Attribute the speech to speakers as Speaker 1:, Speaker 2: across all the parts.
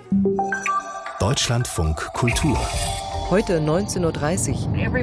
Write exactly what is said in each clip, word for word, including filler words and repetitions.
Speaker 1: Deutschlandfunk Kultur.
Speaker 2: Heute neunzehn Uhr dreißig.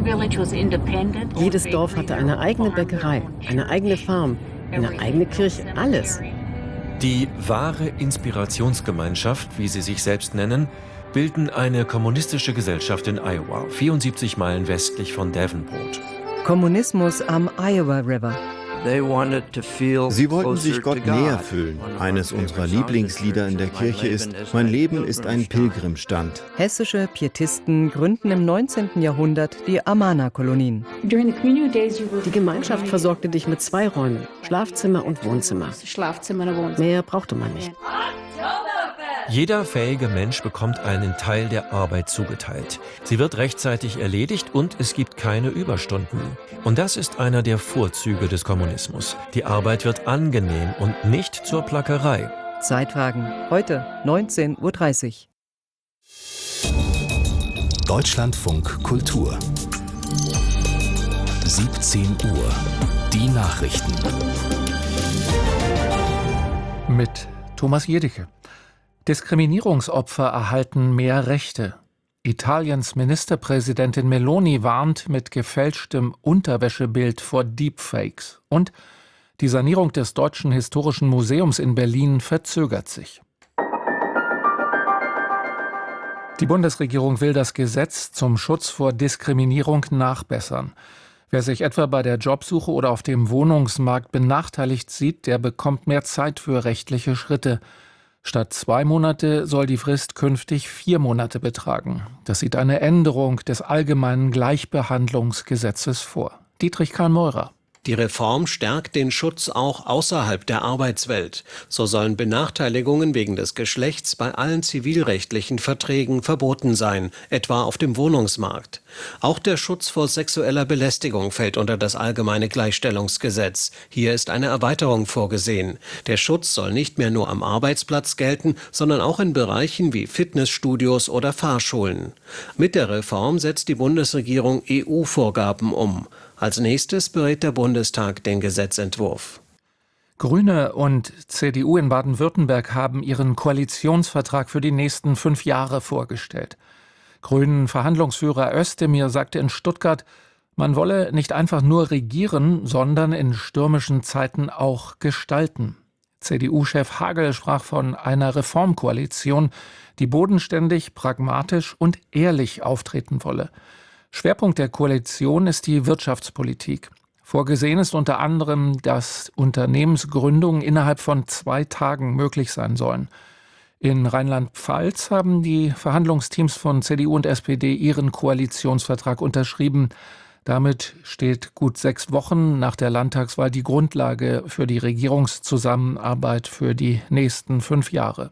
Speaker 3: Jedes Dorf hatte eine eigene Bäckerei, eine eigene Farm, eine eigene Kirche, alles.
Speaker 4: Die wahre Inspirationsgemeinschaft, wie sie sich selbst nennen, bilden eine kommunistische Gesellschaft in Iowa, vierundsiebzig Meilen westlich von Davenport.
Speaker 2: Kommunismus am Iowa River.
Speaker 5: Sie wollten sich Gott näher fühlen. Eines unserer Lieblingslieder in der Kirche ist »Mein Leben ist ein Pilgrimstand«.
Speaker 2: Hessische Pietisten gründen im neunzehnten Jahrhundert die Amana-Kolonien.
Speaker 3: Die Gemeinschaft versorgte dich mit zwei Räumen, Schlafzimmer und Wohnzimmer. Mehr brauchte man nicht.
Speaker 4: Jeder fähige Mensch bekommt einen Teil der Arbeit zugeteilt. Sie wird rechtzeitig erledigt und es gibt keine Überstunden. Und das ist einer der Vorzüge des Kommunismus. Die Arbeit wird angenehm und nicht zur Plackerei.
Speaker 2: Zeitfragen. Heute neunzehn Uhr dreißig.
Speaker 1: Deutschlandfunk Kultur. siebzehn Uhr. Die Nachrichten.
Speaker 6: Mit Thomas Jedicke. Diskriminierungsopfer erhalten mehr Rechte. Italiens Ministerpräsidentin Meloni warnt mit gefälschtem Unterwäschebild vor Deepfakes. Und die Sanierung des Deutschen Historischen Museums in Berlin verzögert sich. Die Bundesregierung will das Gesetz zum Schutz vor Diskriminierung nachbessern. Wer sich etwa bei der Jobsuche oder auf dem Wohnungsmarkt benachteiligt sieht, der bekommt mehr Zeit für rechtliche Schritte. Statt zwei Monate soll die Frist künftig vier Monate betragen. Das sieht eine Änderung des allgemeinen Gleichbehandlungsgesetzes vor. Dietrich Karl-Meurer.
Speaker 7: Die Reform stärkt den Schutz auch außerhalb der Arbeitswelt. So sollen Benachteiligungen wegen des Geschlechts bei allen zivilrechtlichen Verträgen verboten sein, etwa auf dem Wohnungsmarkt. Auch der Schutz vor sexueller Belästigung fällt unter das allgemeine Gleichstellungsgesetz. Hier ist eine Erweiterung vorgesehen. Der Schutz soll nicht mehr nur am Arbeitsplatz gelten, sondern auch in Bereichen wie Fitnessstudios oder Fahrschulen. Mit der Reform setzt die Bundesregierung E U-Vorgaben um. Als nächstes berät der Bundestag den Gesetzentwurf.
Speaker 6: Grüne und C D U in Baden-Württemberg haben ihren Koalitionsvertrag für die nächsten fünf Jahre vorgestellt. Grünen-Verhandlungsführer Özdemir sagte in Stuttgart, man wolle nicht einfach nur regieren, sondern in stürmischen Zeiten auch gestalten. C D U-Chef Hagel sprach von einer Reformkoalition, die bodenständig, pragmatisch und ehrlich auftreten wolle. Schwerpunkt der Koalition ist die Wirtschaftspolitik. Vorgesehen ist unter anderem, dass Unternehmensgründungen innerhalb von zwei Tagen möglich sein sollen. In Rheinland-Pfalz haben die Verhandlungsteams von C D U und S P D ihren Koalitionsvertrag unterschrieben. Damit steht gut sechs Wochen nach der Landtagswahl die Grundlage für die Regierungszusammenarbeit für die nächsten fünf Jahre.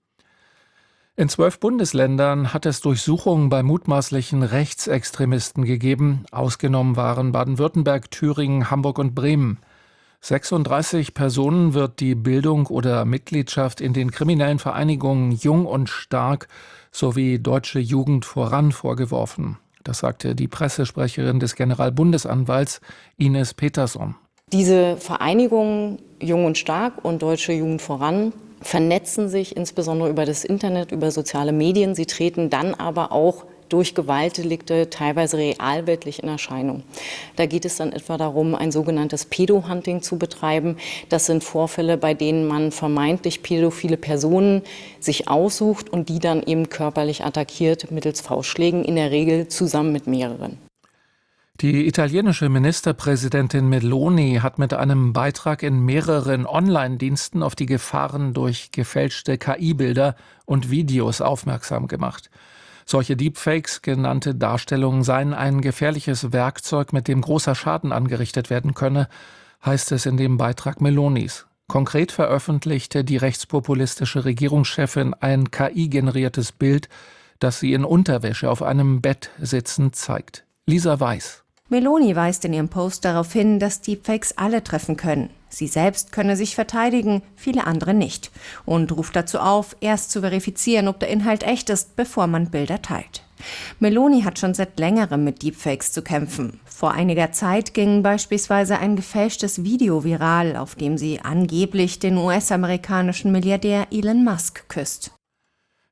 Speaker 6: In zwölf Bundesländern hat es Durchsuchungen bei mutmaßlichen Rechtsextremisten gegeben. Ausgenommen waren Baden-Württemberg, Thüringen, Hamburg und Bremen. sechsunddreißig Personen wird die Bildung oder Mitgliedschaft in den kriminellen Vereinigungen Jung und Stark sowie Deutsche Jugend voran vorgeworfen. Das sagte die Pressesprecherin des Generalbundesanwalts Ines Peterson.
Speaker 8: Diese Vereinigungen Jung und Stark und Deutsche Jugend voran vernetzen sich insbesondere über das Internet, über soziale Medien. Sie treten dann aber auch durch Gewaltdelikte teilweise realweltlich in Erscheinung. Da geht es dann etwa darum, ein sogenanntes Pedo-Hunting zu betreiben. Das sind Vorfälle, bei denen man vermeintlich pädophile Personen sich aussucht und die dann eben körperlich attackiert mittels Faustschlägen, in der Regel zusammen mit mehreren.
Speaker 6: Die italienische Ministerpräsidentin Meloni hat mit einem Beitrag in mehreren Online-Diensten auf die Gefahren durch gefälschte K I-Bilder und Videos aufmerksam gemacht. Solche Deepfakes, genannte Darstellungen, seien ein gefährliches Werkzeug, mit dem großer Schaden angerichtet werden könne, heißt es in dem Beitrag Melonis. Konkret veröffentlichte die rechtspopulistische Regierungschefin ein K I-generiertes Bild, das sie in Unterwäsche auf einem Bett sitzend zeigt. Lisa Weiß.
Speaker 9: Meloni weist in ihrem Post darauf hin, dass Deepfakes alle treffen können. Sie selbst könne sich verteidigen, viele andere nicht. Und ruft dazu auf, erst zu verifizieren, ob der Inhalt echt ist, bevor man Bilder teilt. Meloni hat schon seit längerem mit Deepfakes zu kämpfen. Vor einiger Zeit ging beispielsweise ein gefälschtes Video viral, auf dem sie angeblich den U S-amerikanischen Milliardär Elon Musk küsst.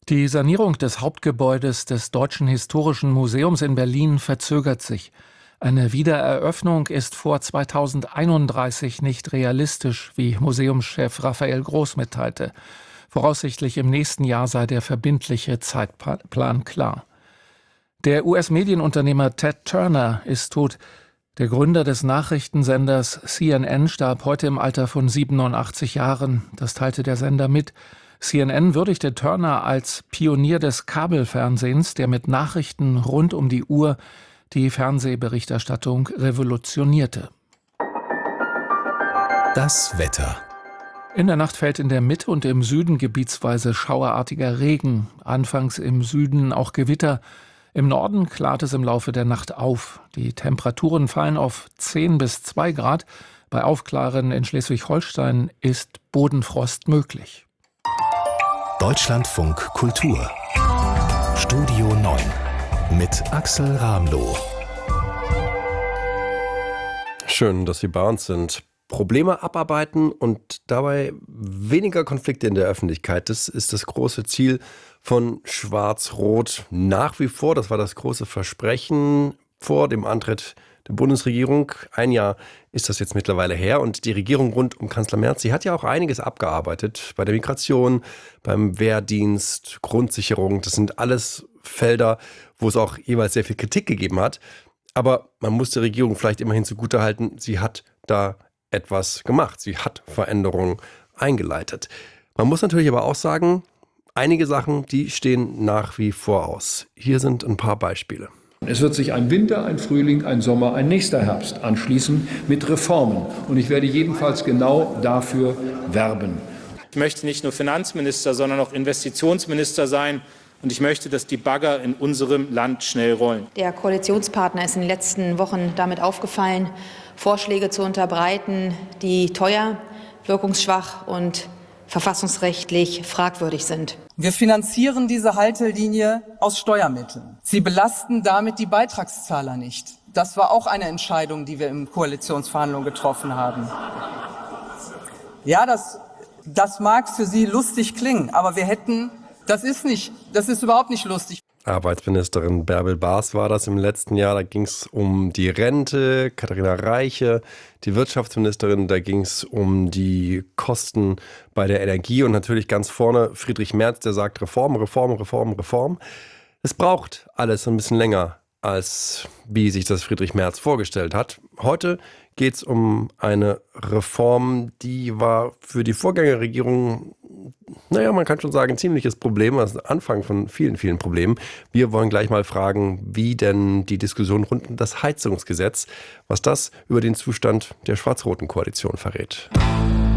Speaker 6: Die Sanierung des Hauptgebäudes des Deutschen Historischen Museums in Berlin verzögert sich. Eine Wiedereröffnung ist vor zweitausendeinunddreißig nicht realistisch, wie Museumschef Raphael Groß mitteilte. Voraussichtlich im nächsten Jahr sei der verbindliche Zeitplan klar. Der U S-Medienunternehmer Ted Turner ist tot. Der Gründer des Nachrichtensenders C N N starb heute im Alter von siebenundachtzig Jahren. Das teilte der Sender mit. C N N würdigte Turner als Pionier des Kabelfernsehens, der mit Nachrichten rund um die Uhr die Fernsehberichterstattung revolutionierte.
Speaker 1: Das Wetter.
Speaker 6: In der Nacht fällt in der Mitte und im Süden gebietsweise schauerartiger Regen. Anfangs im Süden auch Gewitter. Im Norden klart es im Laufe der Nacht auf. Die Temperaturen fallen auf zehn bis zwei Grad. Bei Aufklaren in Schleswig-Holstein ist Bodenfrost möglich.
Speaker 1: Deutschlandfunk Kultur. Studio neun mit Axel Ramloh.
Speaker 10: Schön, dass Sie bei uns sind. Probleme abarbeiten und dabei weniger Konflikte in der Öffentlichkeit. Das ist das große Ziel von Schwarz-Rot nach wie vor. Das war das große Versprechen vor dem Antritt der Bundesregierung. Ein Jahr ist das jetzt mittlerweile her und die Regierung rund um Kanzler Merz, sie hat ja auch einiges abgearbeitet. Bei der Migration, beim Wehrdienst, Grundsicherung. Das sind alles Felder, wo es auch jeweils sehr viel Kritik gegeben hat. Aber man muss der Regierung vielleicht immerhin zugutehalten, sie hat da etwas gemacht. Sie hat Veränderungen eingeleitet. Man muss natürlich aber auch sagen, einige Sachen, die stehen nach wie vor aus. Hier sind ein paar Beispiele.
Speaker 11: Es wird sich ein Winter, ein Frühling, ein Sommer, ein nächster Herbst anschließen mit Reformen. Und ich werde jedenfalls genau dafür werben.
Speaker 12: Ich möchte nicht nur Finanzminister, sondern auch Investitionsminister sein. Und ich möchte, dass die Bagger in unserem Land schnell rollen.
Speaker 13: Der Koalitionspartner ist in den letzten Wochen damit aufgefallen, Vorschläge zu unterbreiten, die teuer, wirkungsschwach und verfassungsrechtlich fragwürdig sind.
Speaker 14: Wir finanzieren diese Haltelinie aus Steuermitteln. Sie belasten damit die Beitragszahler nicht. Das war auch eine Entscheidung, die wir in Koalitionsverhandlungen getroffen haben. Ja, das, das mag für Sie lustig klingen, aber wir hätten, das ist nicht, das ist überhaupt nicht lustig.
Speaker 10: Arbeitsministerin Bärbel Baas war das im letzten Jahr. Da ging es um die Rente, Katharina Reiche, die Wirtschaftsministerin. Da ging es um die Kosten bei der Energie. Und natürlich ganz vorne Friedrich Merz, der sagt Reform, Reform, Reform, Reform. Es braucht alles ein bisschen länger, als wie sich das Friedrich Merz vorgestellt hat. Heute geht es um eine Reform, die war für die Vorgängerregierung, naja, man kann schon sagen, ein ziemliches Problem, das ist der Anfang von vielen, vielen Problemen. Wir wollen gleich mal fragen, wie denn die Diskussion rund um das Heizungsgesetz, was das über den Zustand der schwarz-roten Koalition verrät.